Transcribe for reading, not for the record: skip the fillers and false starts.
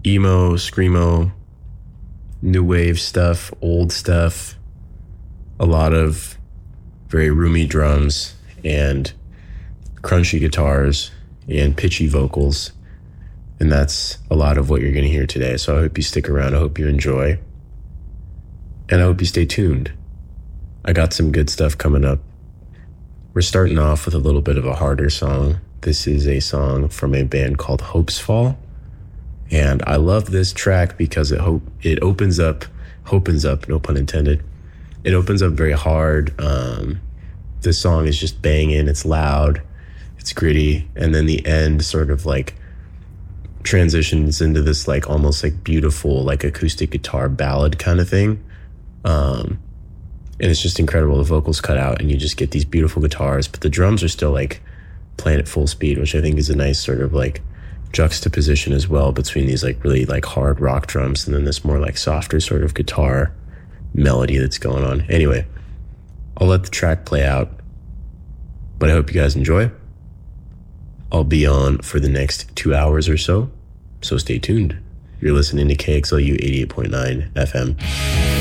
emo, screamo, new wave stuff, old stuff, a lot of very roomy drums and crunchy guitars and pitchy vocals. And that's a lot of what you're going to hear today. So I hope you stick around. I hope you enjoy. And I hope you stay tuned. I got some good stuff coming up. We're starting off with a little bit of a harder song. This is a song from a band called Hopes Fall. And I love this track because it opens up, no pun intended. It opens up very hard. This song is just banging. It's loud. It's gritty. And then the end sort of like transitions into this like almost like beautiful like acoustic guitar ballad kind of thing. And it's just incredible. The vocals cut out and you just get these beautiful guitars, but the drums are still like playing at full speed, which I think is a nice sort of like juxtaposition as well between these like really like hard rock drums and then this more like softer sort of guitar melody that's going on. Anyway, I'll let the track play out, but I hope you guys enjoy. I'll be on for the next 2 hours or so stay tuned. You're listening to KXLU 88.9 FM.